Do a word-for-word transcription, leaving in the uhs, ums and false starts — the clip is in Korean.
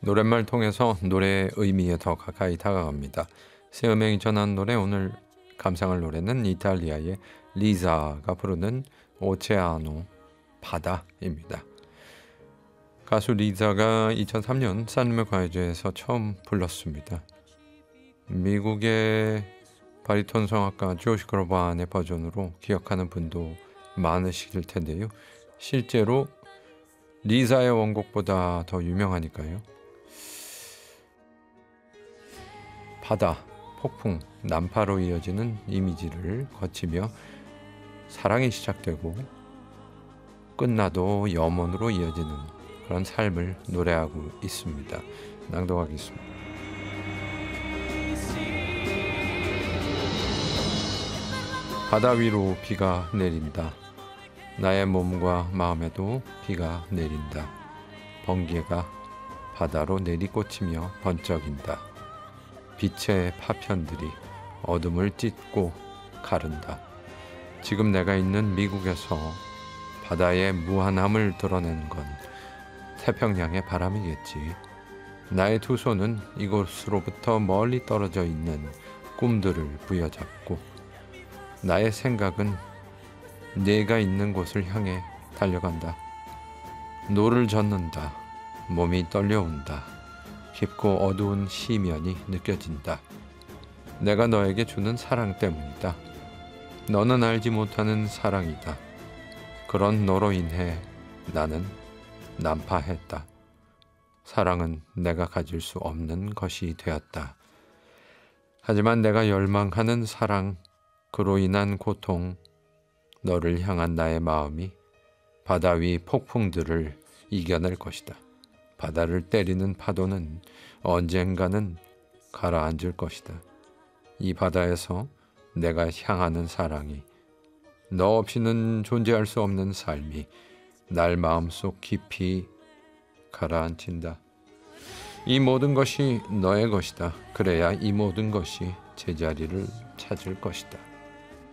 노랫말 통해서 노래의 의미에 더 가까이 다가갑니다. 새 음행이 전한 노래, 오늘 감상할 노래는 이탈리아의 리자가 부르는 오체아노, 바다입니다. 가수 리자가 이천삼 년 산르메 과외제에서 처음 불렀습니다. 미국의 바리톤 성악가 조시 그로반의 버전으로 기억하는 분도 많으실 텐데요. 실제로 리자의 원곡보다 더 유명하니까요. 바다, 폭풍, 난파로 이어지는 이미지를 거치며 사랑이 시작되고 끝나도 염원으로 이어지는 그런 삶을 노래하고 있습니다. 낭독하겠습니다. 바다 위로 비가 내린다. 나의 몸과 마음에도 비가 내린다. 번개가 바다로 내리꽂히며 번쩍인다. 빛의 파편들이 어둠을 찢고 가른다. 지금 내가 있는 미국에서 바다의 무한함을 드러낸 건 태평양의 바람이겠지. 나의 두 손은 이곳으로부터 멀리 떨어져 있는 꿈들을 부여잡고 나의 생각은 네가 있는 곳을 향해 달려간다. 노를 젓는다. 몸이 떨려온다. 깊고 어두운 시면이 느껴진다. 내가 너에게 주는 사랑 때문이다. 너는 알지 못하는 사랑이다. 그런 너로 인해 나는 난파했다. 사랑은 내가 가질 수 없는 것이 되었다. 하지만 내가 열망하는 사랑, 그로 인한 고통, 너를 향한 나의 마음이 바다 위 폭풍들을 이겨낼 것이다. 바다를 때리는 파도는 언젠가는 가라앉을 것이다. 이 바다에서 내가 향하는 사랑이, 너 없이는 존재할 수 없는 삶이 날 마음속 깊이 가라앉힌다. 이 모든 것이 너의 것이다. 그래야 이 모든 것이 제자리를 찾을 것이다.